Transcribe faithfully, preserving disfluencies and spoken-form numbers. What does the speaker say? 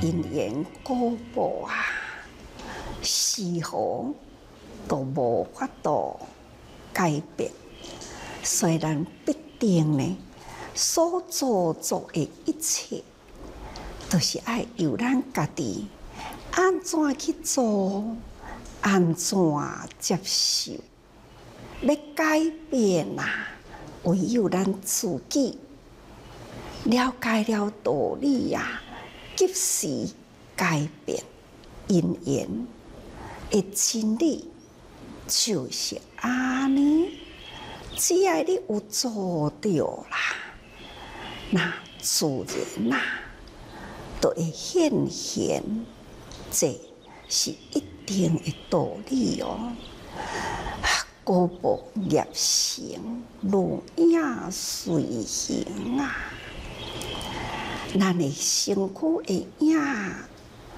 因缘果报啊，丝毫都无法度改变。虽然必定呢，所做做的一切，都是爱由咱家己安怎去做，安怎接受。要改变啊，唯有咱自己了解了道理呀、啊，及时改变因缘的真理，就是安尼。只要你有做到啦，那自然啦、啊，就会现现，这是一定的道理哦。果报业成，如影随形啊！咱的身躯的影